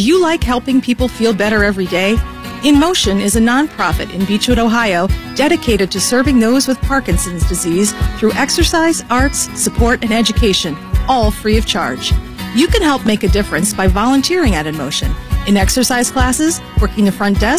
Do you like helping people feel better every day? In Motion is a nonprofit in Beechwood, Ohio, dedicated to serving those with Parkinson's disease through exercise, arts, support, and education, all free of charge. You can help make a difference by volunteering at In Motion, in exercise classes, working the front desk,